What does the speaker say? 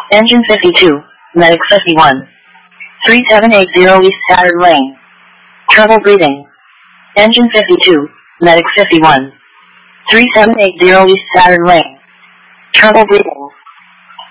Engine 52, Medic 51. 3780 East Saturn Lane. Trouble breathing. Engine 52, Medic 51. 3780 East Saturn Lane. Trouble breathing.